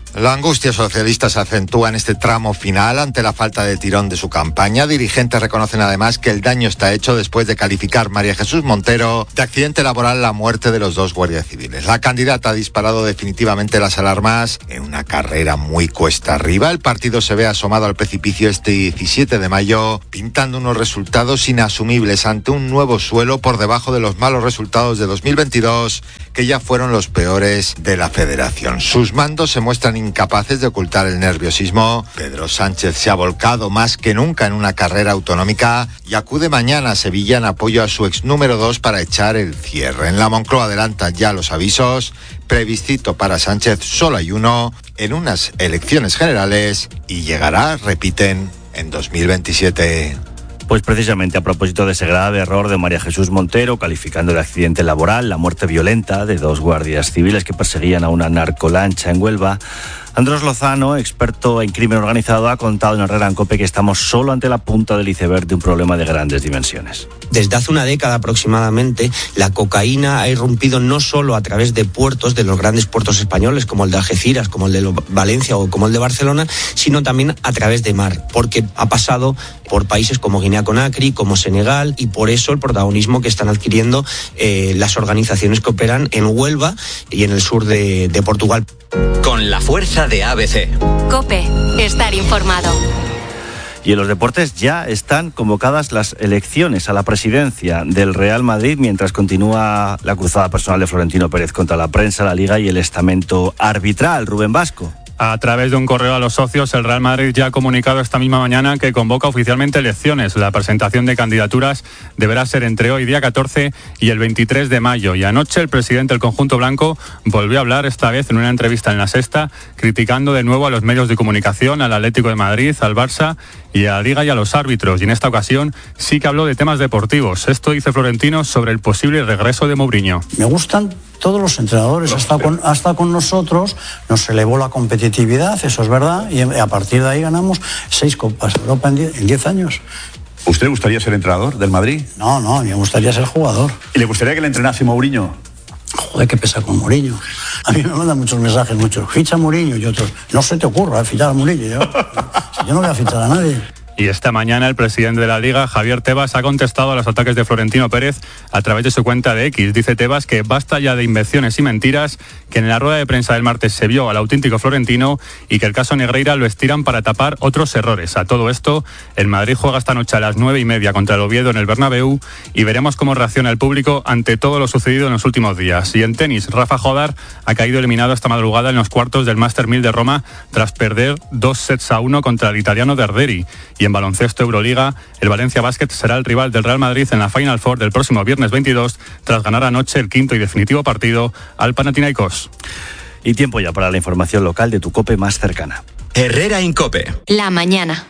La angustia socialista se acentúa en este tramo final ante la falta de tirón de su campaña. Dirigentes reconocen además que el daño está hecho después de calificar María Jesús Montero de accidente laboral la muerte de los dos guardias civiles. La candidata ha disparado definitivamente las alarmas en una carrera muy cuesta arriba. El partido se ve asomado al precipicio este diecisiete de mayo, pintando unos resultados inasumibles ante un nuevo suelo por debajo de los malos resultados de dos mil veintidós, que ya fueron los peores de la federación. Sus mandos se muestran incapaces de ocultar el nerviosismo. Pedro Sánchez se ha volcado más que nunca en una carrera autonómica y acude mañana a Sevilla en apoyo a su ex número dos para echar el cierre. En la Moncloa adelantan ya los avisos. Plebiscito para Sánchez solo hay uno en unas elecciones generales y llegará, repiten, en dos mil veintisiete. Pues precisamente a propósito de ese grave error de María Jesús Montero, calificando de accidente laboral la muerte violenta de dos guardias civiles que perseguían a una narcolancha en Huelva, Andrés Lozano, experto en crimen organizado, ha contado en Herrera en COPE que estamos solo ante la punta del iceberg de un problema de grandes dimensiones. Desde hace una década aproximadamente, la cocaína ha irrumpido no solo a través de puertos, de los grandes puertos españoles, como el de Algeciras, como el de Valencia o como el de Barcelona, sino también a través de mar, porque ha pasado por países como Guinea-Conakry, como Senegal, y por eso el protagonismo que están adquiriendo eh, las organizaciones que operan en Huelva y en el sur de, de Portugal. Con la fuerza de A B C. COPE, estar informado. Y en los deportes ya están convocadas las elecciones a la presidencia del Real Madrid, mientras continúa la cruzada personal de Florentino Pérez contra la prensa, la Liga y el estamento arbitral. Rubén Vasco. A través de un correo a los socios, el Real Madrid ya ha comunicado esta misma mañana que convoca oficialmente elecciones. La presentación de candidaturas deberá ser entre hoy, día catorce, y el veintitrés de mayo. Y anoche el presidente del conjunto blanco volvió a hablar, esta vez en una entrevista en La Sexta, criticando de nuevo a los medios de comunicación, al Atlético de Madrid, al Barça y a la Liga y a los árbitros. Y en esta ocasión sí que habló de temas deportivos. Esto dice Florentino sobre el posible regreso de Mourinho. Me gustan todos los entrenadores, hasta con, hasta con nosotros, nos elevó la competitividad, eso es verdad, y a partir de ahí ganamos seis Copas de Europa en diez años. ¿Usted le gustaría ser entrenador del Madrid? No, no, me gustaría ser jugador. ¿Y le gustaría que le entrenase Mourinho? Joder, qué pesa con Mourinho. A mí me mandan muchos mensajes, muchos. Ficha a Mourinho y otros. No se te ocurra, ¿eh? Fichar a Mourinho. Yo, si yo no voy a fichar a nadie. Y esta mañana el presidente de la Liga, Javier Tebas, ha contestado a los ataques de Florentino Pérez a través de su cuenta de X. Dice Tebas que basta ya de invenciones y mentiras, que en la rueda de prensa del martes se vio al auténtico Florentino y que el caso Negreira lo estiran para tapar otros errores. A todo esto, el Madrid juega esta noche a las nueve y media contra el Oviedo en el Bernabéu y veremos cómo reacciona el público ante todo lo sucedido en los últimos días. Y en tenis, Rafa Jodar ha caído eliminado esta madrugada en los cuartos del Master mil de Roma tras perder dos sets a uno contra el italiano Derderi. Y en baloncesto Euroliga, el Valencia Basket será el rival del Real Madrid en la Final Four del próximo viernes veintidós, tras ganar anoche el quinto y definitivo partido al Panathinaikos. Y tiempo ya para la información local de tu COPE más cercana. Herrera en COPE. La mañana.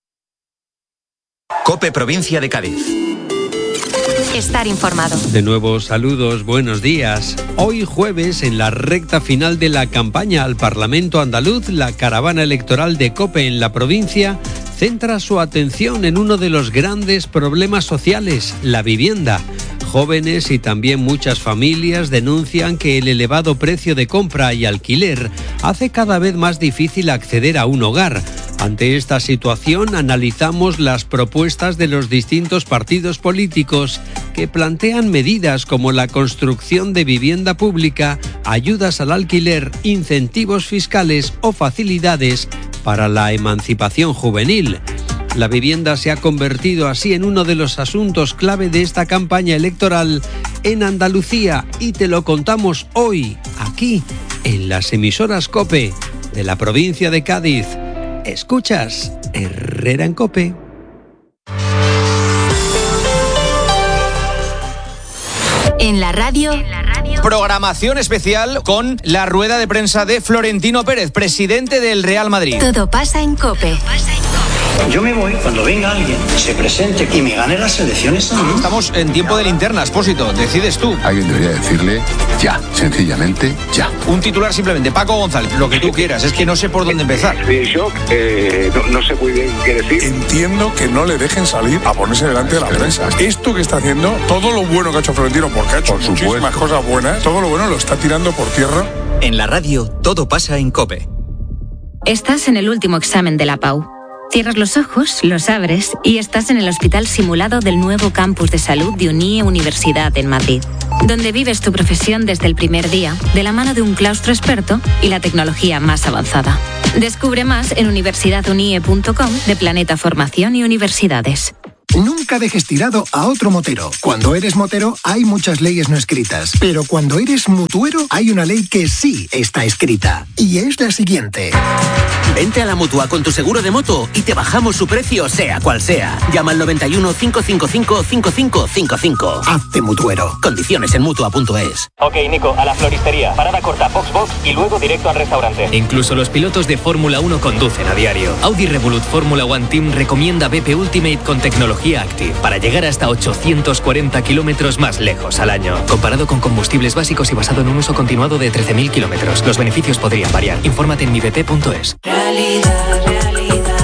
COPE Provincia de Cádiz. Estar informado. De nuevo, saludos, buenos días. Hoy jueves, en la recta final de la campaña al Parlamento andaluz, la caravana electoral de COPE en la provincia centra su atención en uno de los grandes problemas sociales, la vivienda. Jóvenes y también muchas familias denuncian que el elevado precio de compra y alquiler hace cada vez más difícil acceder a un hogar. Ante esta situación, analizamos las propuestas de los distintos partidos políticos que plantean medidas como la construcción de vivienda pública, ayudas al alquiler, incentivos fiscales o facilidades para la emancipación juvenil. La vivienda se ha convertido así en uno de los asuntos clave de esta campaña electoral en Andalucía y te lo contamos hoy, aquí, en las emisoras COPE de la provincia de Cádiz. Escuchas Herrera en COPE. En la radio. Programación especial con la rueda de prensa de Florentino Pérez, presidente del Real Madrid. Todo pasa en COPE. Yo me voy cuando venga alguien, se presente y me gane las elecciones a mí. Estamos en tiempo de linterna, Expósito, decides tú. Alguien debería decirle ya, sencillamente ya. Un titular simplemente, Paco González, lo que tú quieras, es que no sé por dónde empezar. Estoy en shock, eh, no, no sé muy bien qué decir. Entiendo que no le dejen salir a ponerse delante de la prensa. Esto que está haciendo, todo lo bueno que ha hecho Florentino, porque ha hecho por muchísimas supuesto. cosas buenas, todo lo bueno lo está tirando por tierra. En la radio, todo pasa en COPE. Estás en el último examen de la P A U. Cierras los ojos, los abres y estás en el hospital simulado del nuevo campus de salud de UNIE Universidad en Madrid, donde vives tu profesión desde el primer día, de la mano de un claustro experto y la tecnología más avanzada. Descubre más en universidad unie punto com de Planeta Formación y Universidades. Nunca dejes tirado a otro motero. Cuando eres motero hay muchas leyes no escritas, pero cuando eres mutuero hay una ley que sí está escrita, y es la siguiente. Vente a la Mutua con tu seguro de moto y te bajamos su precio sea cual sea. Llama al noventa y uno, cinco cinco cinco, cinco cinco cinco cinco. Hazte mutuero. Condiciones en mutua punto es. Ok, Nico, a la floristería. Parada corta, Foxbox y luego directo al restaurante. Incluso los pilotos de Fórmula uno conducen a diario. Audi Revolut Fórmula One Team recomienda B P Ultimate con tecnología Active para llegar hasta ochocientos cuarenta kilómetros más lejos al año. Comparado con combustibles básicos y basado en un uso continuado de trece mil kilómetros. Los beneficios podrían variar. Infórmate en mi b p punto es. Realidad, realidad.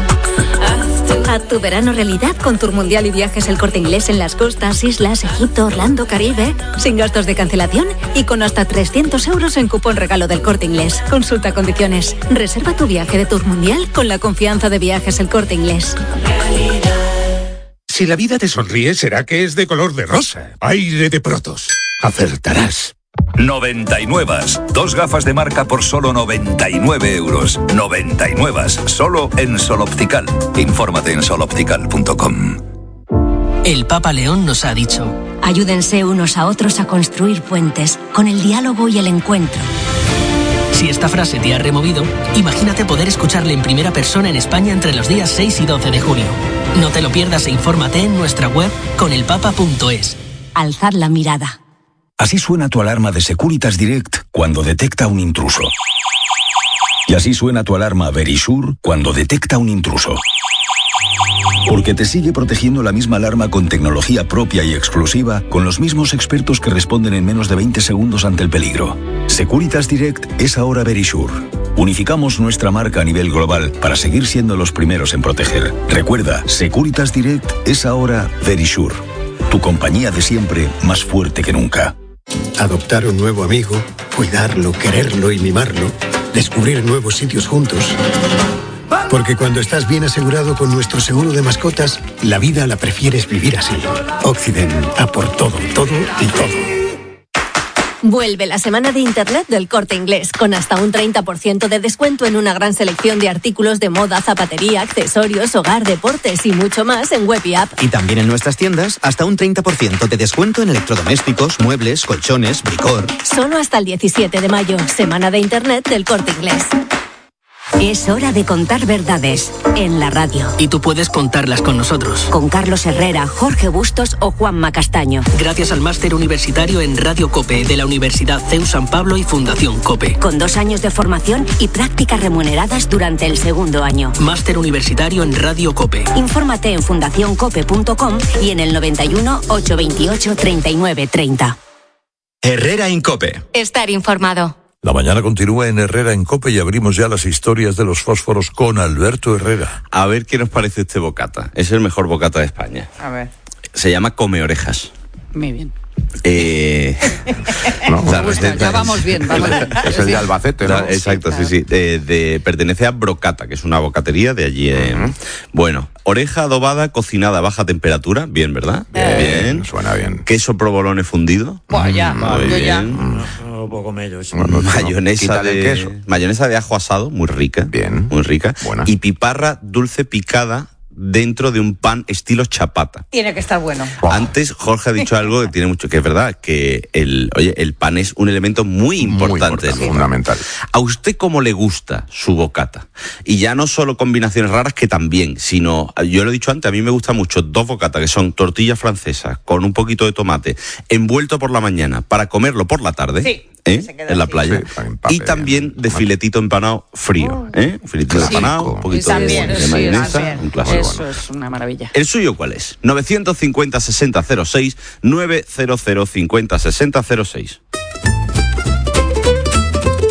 Haz tu verano realidad con Tour Mundial y Viajes El Corte Inglés en las costas, islas, Egipto, Orlando, Caribe, sin gastos de cancelación y con hasta trescientos euros en cupón regalo del Corte Inglés. Consulta condiciones. Reserva tu viaje de Tour Mundial con la confianza de Viajes El Corte Inglés. Realidad. Si la vida te sonríe, será que es de color de rosa. Aire de Protos. Acertarás. noventa y nueve. Dos gafas de marca por solo noventa y nueve euros. noventa y nueve. Solo en Sol Optical. Infórmate en sol optical punto com. El Papa León nos ha dicho: ayúdense unos a otros a construir puentes con el diálogo y el encuentro. Si esta frase te ha removido, imagínate poder escucharle en primera persona en España entre los días seis y doce de junio. No te lo pierdas e infórmate en nuestra web con el papa punto es. Alzad la mirada. Así suena tu alarma de Securitas Direct cuando detecta un intruso. Y así suena tu alarma Verisure cuando detecta un intruso. Porque te sigue protegiendo la misma alarma con tecnología propia y exclusiva, con los mismos expertos que responden en menos de veinte segundos ante el peligro. Securitas Direct es ahora Verisure. Unificamos nuestra marca a nivel global para seguir siendo los primeros en proteger. Recuerda, Securitas Direct es ahora Verisure. Tu compañía de siempre, más fuerte que nunca. Adoptar un nuevo amigo, cuidarlo, quererlo y mimarlo, descubrir nuevos sitios juntos. Porque cuando estás bien asegurado con nuestro seguro de mascotas, la vida la prefieres vivir así. Occident, a por todo, todo y todo. Vuelve la semana de Internet del Corte Inglés, con hasta un treinta por ciento de descuento en una gran selección de artículos de moda, zapatería, accesorios, hogar, deportes y mucho más en web y app. Y también en nuestras tiendas, hasta un treinta por ciento de descuento en electrodomésticos, muebles, colchones, bricor. Solo hasta el diecisiete de mayo, semana de Internet del Corte Inglés. Es hora de contar verdades en la radio. Y tú puedes contarlas con nosotros. Con Carlos Herrera, Jorge Bustos o Juanma Castaño. Gracias al máster universitario en Radio COPE de la Universidad C E U San Pablo y Fundación COPE. Con dos años de formación y prácticas remuneradas durante el segundo año. Máster universitario en Radio COPE. Infórmate en fundación cope punto com y en el noventa y uno, ochocientos veintiocho, treinta y nueve treinta. Herrera en COPE. Estar informado. La mañana continúa en Herrera en COPE y abrimos ya las historias de los fósforos con Alberto Herrera. A ver qué nos parece este bocata. Es el mejor bocata de España. A ver. Se llama Come Orejas. Muy bien. Eh, no, la receta ya vamos bien, vamos bien. Es el de Albacete, ¿no? Exacto, sí, sí. De, de, pertenece a Brocata, que es una bocatería de allí. Eh. Uh-huh. Bueno, oreja adobada, cocinada a baja temperatura. Bien, ¿verdad? Bien, bien. Suena bien. Queso provolone fundido. Pues ya, muy yo bien. ya. No, no puedo comer yo. No, no, mayonesa, de, queso. mayonesa de ajo asado, muy rica. Bien. Muy rica. Buena. Y piparra dulce picada dentro de un pan estilo chapata. Tiene que estar bueno. Antes Jorge ha dicho algo que tiene mucho, que es verdad, que el, oye, el pan es un elemento muy importante. Muy importante, fundamental. ¿A usted cómo le gusta su bocata? Y ya no solo combinaciones raras, que también, sino, yo lo he dicho antes, a mí me gusta mucho dos bocatas, que son tortillas francesas con un poquito de tomate, envuelto por la mañana, para comerlo por la tarde. Sí. ¿Eh? En la playa. Sí, y también de filetito empanado frío. ¿Eh? Un filetito Sí. empanado, un poquito también, de, de sí, mayonesa. también. Un clásico. Eso Bueno. es una maravilla. ¿El suyo cuál es? novecientos cincuenta, sesenta, cero seis, novecientos cincuenta, sesenta, cero seis.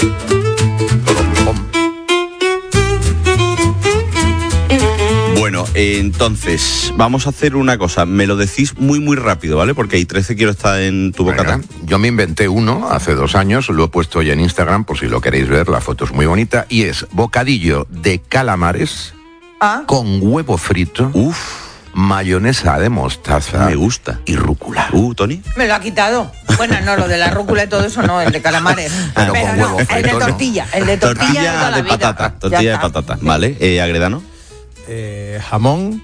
Bueno, eh, entonces, vamos a hacer una cosa. Me lo decís muy, muy rápido, ¿vale? Porque hay trece quiero estar en tu bocata. Venga, yo me inventé uno hace dos años, lo he puesto ya en Instagram, por si lo queréis ver, la foto es muy bonita, y es bocadillo de calamares ¿Ah? con huevo frito, uf, mayonesa de mostaza. Me gusta. Y rúcula. Uh, Tony. Me lo ha quitado. Bueno, no, lo de la rúcula y todo eso no, el de calamares. Pero Pero con no, huevo el de frito, ¿no? tortilla, el de tortilla, Tortilla de, toda la de vida. patata. Ya Tortilla de está. patata. Vale, eh, Agredano. Eh, jamón,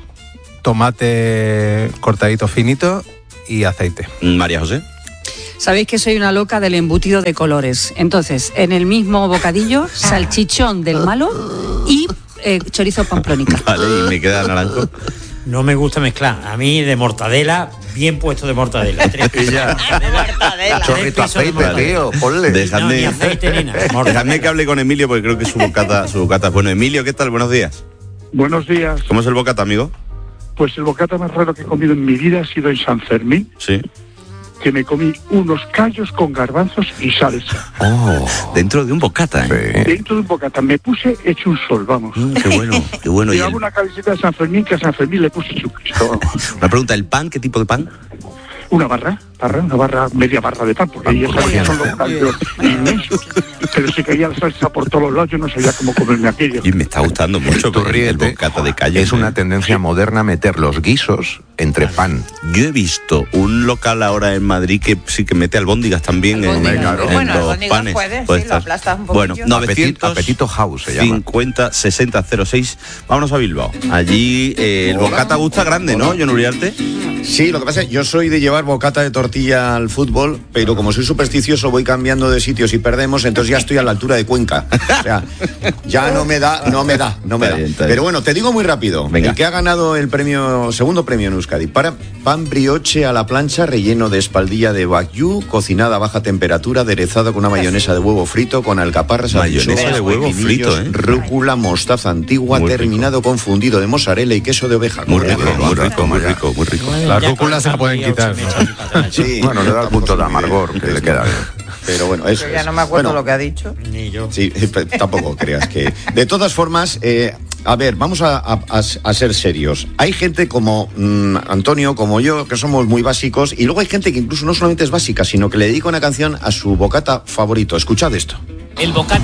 tomate cortadito finito y aceite. María José. Sabéis que soy una loca del embutido de colores. Entonces, en el mismo bocadillo, salchichón del malo y eh, chorizo pamplónica. Vale, y me queda naranjo. No me gusta mezclar. A mí de mortadela, bien puesto de mortadela. Tres pisos de mortadela. Mortadela. Chorrito aceite, tío, ponle. Dejadme, No, ni aceite ni nada. dejadme que hable con Emilio porque creo que su bocata, su bocata. Bueno, Emilio, ¿qué tal? Buenos días. Buenos días. ¿Cómo es el bocata, amigo? Pues el bocata más raro que he comido en mi vida ha sido en San Fermín, Sí. que me comí unos callos con garbanzos y salsa. Oh, dentro de un bocata, ¿eh? Dentro de un bocata. Me puse hecho un sol, vamos. Mm, qué bueno, qué bueno. Y Llevaba el- una camiseta de San Fermín que a San Fermín le puse Jesucristo, vamos. Una pregunta, ¿el pan? ¿Qué tipo de pan? Una barra, barra, una barra, media barra de pan, porque ahí ya sabes que son los callos inmensos. Pero se caía la salsa por todos los lados, yo no sabía cómo comerme aquello. Y me está gustando mucho Tú el, el ríete. bocata de calle. Es una tendencia moderna meter los guisos entre pan. Yo he visto un local ahora en Madrid que sí que mete albóndigas también en, Albóndigas. en Bueno, los albóndigas panes. puede, sí, Puede lo estar. aplastas un Bueno, poquillo. novecientos Apetito House se llama. cincuenta sesenta cero seis. Vámonos a Bilbao. Allí eh, el bocata gusta grande, ¿no, John Uriarte? Sí, lo que pasa es que yo soy de llevar bocata de tortilla al fútbol, pero como soy supersticioso voy cambiando de sitios y perdemos, entonces ya estoy a la altura de Cuenca. O sea, ya no me da, no me da, no me Está da. bien, está bien. Pero bueno, te digo muy rápido, Venga. el que ha ganado el premio, segundo premio en Euskadi, para pan brioche a la plancha relleno de espaldilla de wagyu, cocinada a baja temperatura, aderezado con una mayonesa de huevo frito, con alcaparras, Mayonesa anchoas, de huevo pepinillos, frito, ¿eh? rúcula, mostaza antigua, Muy rico. terminado con fundido de mozzarella y queso de oveja. Muy Con rico, huevo. muy rico, muy rico, muy rico. Las rúculas se pueden quitar, ¿no? Sí, Bueno, le da el punto de amargor que le queda bien. Pero bueno, eso Yo ya es. no me acuerdo Bueno, lo que ha dicho. Ni yo. Sí, pero tampoco creas que... De todas formas, eh, a ver, vamos a, a- a- a ser serios. Hay gente como mm, Antonio, como yo, que somos muy básicos, y luego hay gente que incluso no solamente es básica, sino que le dedica una canción a su bocata favorito. Escuchad esto. El bocata